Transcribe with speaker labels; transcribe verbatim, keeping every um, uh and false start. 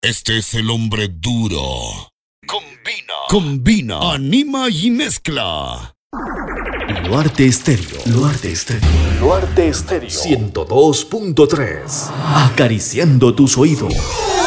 Speaker 1: Este es el hombre duro. Combina. Combina. Anima y mezcla.
Speaker 2: Luarte Estéreo. Luarte Estéreo. Luarte Estéreo. ciento dos punto tres. Acariciando tus oídos.